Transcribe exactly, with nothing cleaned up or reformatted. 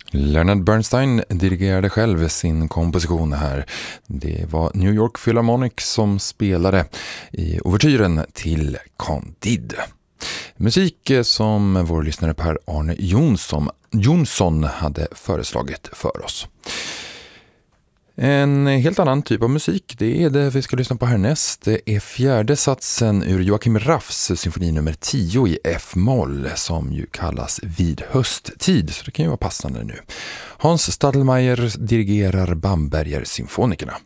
Leonard Bernstein dirigerade själv sin komposition här. Det var New York Philharmonic som spelade i ouvertyren till Candide. Musik som vår lyssnare Per-Arne Jonsson, Jonsson hade föreslagit för oss. En helt annan typ av musik, det är det vi ska lyssna på härnäst. Det är fjärde satsen ur Joachim Raffs symfoni nummer tio i F-moll som ju kallas Vid hösttid, så det kan ju vara passande nu. Hans Stadelmeier dirigerar Bamberger symfonikerna.